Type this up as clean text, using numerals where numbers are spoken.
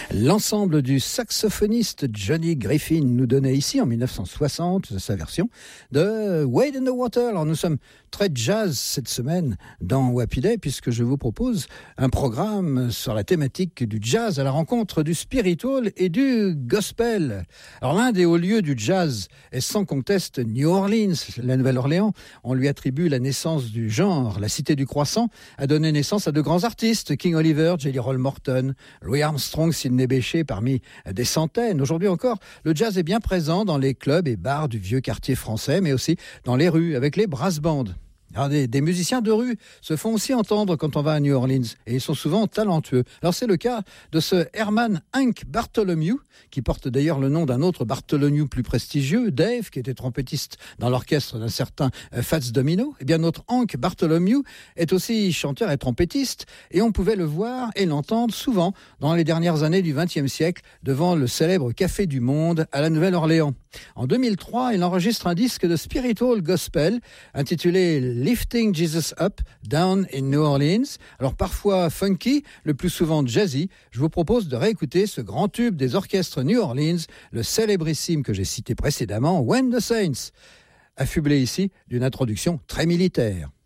L'ensemble du saxophoniste Johnny Griffin nous donnait ici en 1960 sa version de Wade in the Water. Alors nous sommes très jazz cette semaine dans Wappy Day puisque je vous propose un programme sur la thématique du jazz à la rencontre du spiritual et du gospel. Alors l'un des hauts lieux du jazz est sans conteste New Orleans, la Nouvelle-Orléans. On lui attribue la naissance du genre. La cité du croissant a donné naissance à de grands artistes, King Oliver, Jelly Roll Morton, Louis Armstrong, Sidney Bechet parmi des centaines. Aujourd'hui encore, le jazz est bien présent dans les clubs et bars du vieux quartier français, mais aussi dans les rues avec les brass bands. Alors des musiciens de rue se font aussi entendre quand on va à New Orleans et ils sont souvent talentueux. Alors c'est le cas de ce Herman Hank Bartholomew qui porte d'ailleurs le nom d'un autre Bartholomew plus prestigieux, Dave, qui était trompettiste dans l'orchestre d'un certain Fats Domino. Eh bien notre Hank Bartholomew est aussi chanteur et trompettiste et on pouvait le voir et l'entendre souvent dans les dernières années du XXe siècle devant le célèbre Café du Monde à la Nouvelle-Orléans. En 2003, il enregistre un disque de spiritual gospel intitulé Lifting Jesus Up, Down in New Orleans. Alors parfois funky, le plus souvent jazzy, je vous propose de réécouter ce grand tube des orchestres New Orleans, le célébrissime que j'ai cité précédemment, When the Saints, affublé ici d'une introduction très militaire.